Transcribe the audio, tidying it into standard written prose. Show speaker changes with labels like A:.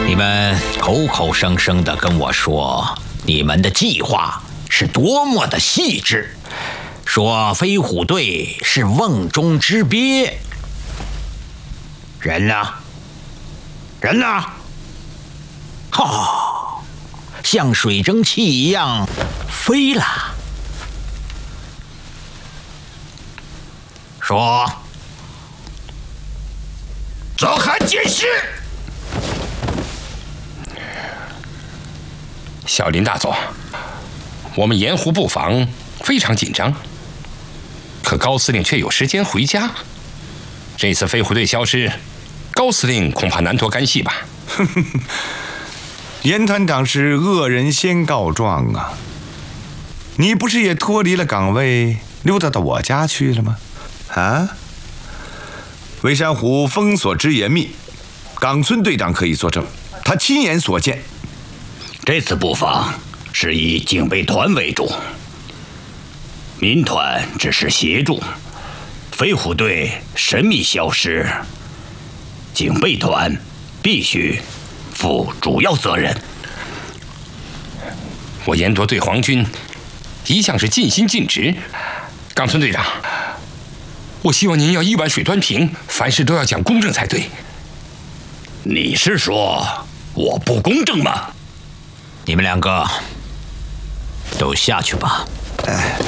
A: 你们口口声声地跟我说你们的计划是多么的细致，说飞虎队是瓮中之鳖。人呢？人呢？像水蒸气一样飞了。说，泽罕解释。
B: 小林大佐，我们盐湖布防非常紧张，可高司令却有时间回家。这次飞虎队消失，高司令恐怕难脱干系吧？
C: 严团长是恶人先告状啊！你不是也脱离了岗位，溜达到我家去了吗？啊！微山湖封锁之严密，冈村队长可以作证，他亲眼所见。
D: 这次布防是以警备团为主，民团只是协助。飞虎队神秘消失，警备团必须负主要责任。
B: 我严铎对皇军一向是尽心尽职。冈村队长，我希望您要一碗水端平，凡事都要讲公正才对。
D: 你是说我不公正吗？
A: 你们两个都下去吧。